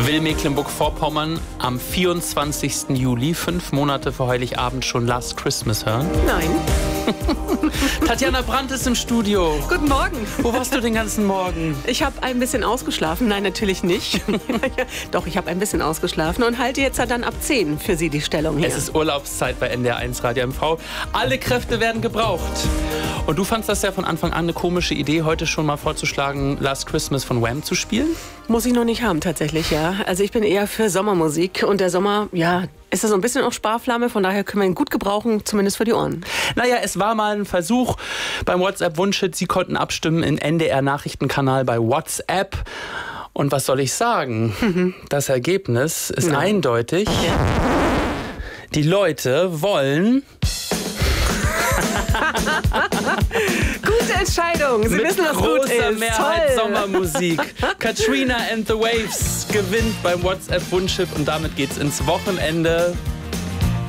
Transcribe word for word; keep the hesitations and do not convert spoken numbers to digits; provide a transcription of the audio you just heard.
will Mecklenburg-Vorpommern am vierundzwanzigsten Juli, fünf Monate vor Heiligabend, schon Last Christmas hören? Nein. Tatjana Brandt ist im Studio. Guten Morgen. Wo warst du den ganzen Morgen? Ich habe ein bisschen ausgeschlafen. Nein, natürlich nicht. Doch, ich habe ein bisschen ausgeschlafen und halte jetzt dann ab zehn für Sie die Stellung hier. Es ist Urlaubszeit bei N D R eins Radio M V. Alle Kräfte werden gebraucht. Und du fandst das ja von Anfang an eine komische Idee, heute schon mal vorzuschlagen, Last Christmas von Wham zu spielen? Muss ich noch nicht haben, tatsächlich, ja. Also ich bin eher für Sommermusik. Und der Sommer, ja, ist ja so ein bisschen auch Sparflamme. Von daher können wir ihn gut gebrauchen, zumindest für die Ohren. Naja, es war mal ein Versuch beim WhatsApp-Wunschhit. Sie konnten abstimmen im N D R-Nachrichtenkanal bei WhatsApp. Und was soll ich sagen? Mhm. Das Ergebnis ist ja eindeutig. Ja. Die Leute wollen... Gute Entscheidung. Sie Mit wissen, was gut ist. großer Mehrheit Toll. Sommermusik. Katrina and the Waves gewinnt beim WhatsApp-Wunschhit und damit geht's ins Wochenende.